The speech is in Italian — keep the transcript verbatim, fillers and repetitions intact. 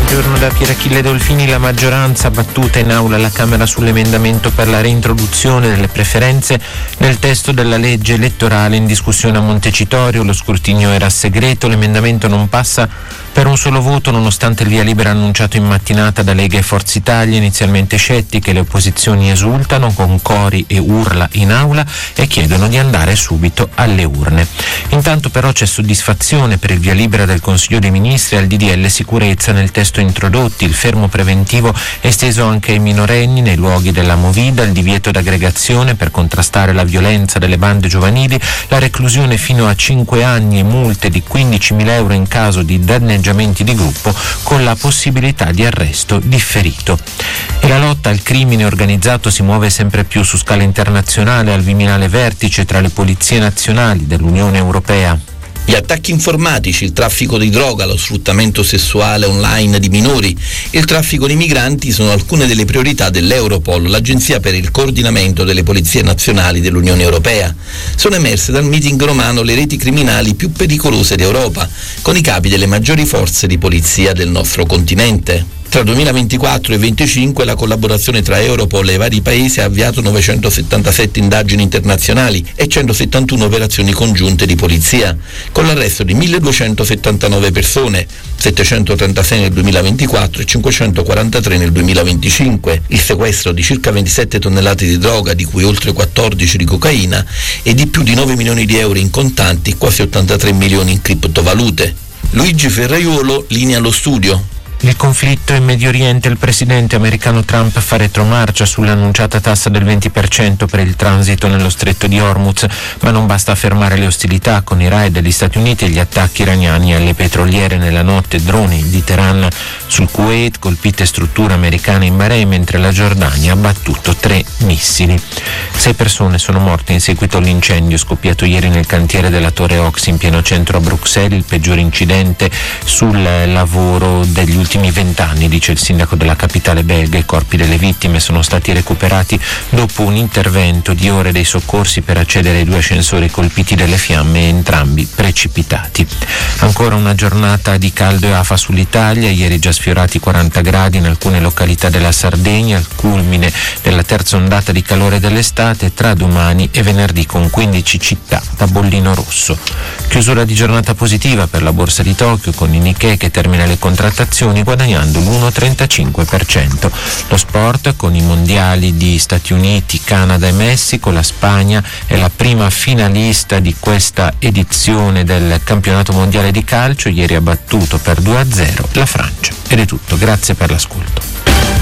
Buongiorno da Pier Achille Dolfini. La maggioranza battuta in aula alla Camera sull'emendamento per la reintroduzione delle preferenze nel testo della legge elettorale in discussione a Montecitorio. Lo scrutinio era segreto, l'emendamento non passa per un solo voto nonostante il via libera annunciato in mattinata da Lega e Forza Italia, inizialmente scettiche. Le opposizioni esultano con cori e urla in aula e chiedono di andare subito alle urne. Intanto però c'è soddisfazione per il via libera del Consiglio dei Ministri al D D L sicurezza nel testo introdotti. Il fermo preventivo è esteso anche ai minorenni nei luoghi della movida, il divieto d'aggregazione per contrastare la violenza delle bande giovanili, la reclusione fino a cinque anni e multe di quindicimila euro in caso di danneggiamenti di gruppo con la possibilità di arresto differito. E la lotta al crimine organizzato si muove sempre più su scala internazionale al Viminale Vertice tra le polizie nazionali dell'Unione Europea. Gli attacchi informatici, il traffico di droga, lo sfruttamento sessuale online di minori e il traffico di migranti sono alcune delle priorità dell'Europol, l'agenzia per il coordinamento delle polizie nazionali dell'Unione Europea. Sono emerse dal meeting romano le reti criminali più pericolose d'Europa, con i capi delle maggiori forze di polizia del nostro continente. Tra duemilaventiquattro e duemilaventicinque la collaborazione tra Europol e i vari paesi ha avviato novecentosettantasette indagini internazionali e centosettantuno operazioni congiunte di polizia, con l'arresto di milleduecentosettantanove persone, settecentotrentasei nel duemilaventiquattro e cinquecentoquarantatré nel duemilaventicinque, il sequestro di circa ventisette tonnellate di droga, di cui oltre quattordici di cocaina, e di più di nove milioni di euro in contanti, quasi ottantatré milioni in criptovalute. Luigi Ferraiuolo, linea allo studio. Il conflitto in Medio Oriente, il presidente americano Trump fa retromarcia sull'annunciata tassa del venti per cento per il transito nello stretto di Hormuz, ma non basta fermare le ostilità con i raid degli Stati Uniti e gli attacchi iraniani alle petroliere nella notte, droni di Teheran sul Kuwait, colpite strutture americane in Bahrain, mentre la Giordania ha battuto tre missili. Sei persone sono morte in seguito all'incendio scoppiato ieri nel cantiere della Torre Ox in pieno centro a Bruxelles, il peggiore incidente sul lavoro degli ultimi ultimi vent'anni, dice il sindaco della capitale belga. I corpi delle vittime sono stati recuperati dopo un intervento di ore dei soccorsi per accedere ai due ascensori colpiti dalle fiamme, entrambi precipitati. Ancora una giornata di caldo e afa sull'Italia, ieri già sfiorati quaranta gradi in alcune località della Sardegna, al culmine della terza ondata di calore dell'estate, tra domani e venerdì con quindici città da bollino rosso. Chiusura di giornata positiva per la borsa di Tokyo con il Nikkei che termina le contrattazioni guadagnando l'uno virgola trentacinque per cento. Lo sport con i mondiali di Stati Uniti, Canada e Messico. La Spagna è la prima finalista di questa edizione del campionato mondiale di calcio, ieri ha battuto per due a zero la Francia. Ed è tutto, grazie per l'ascolto.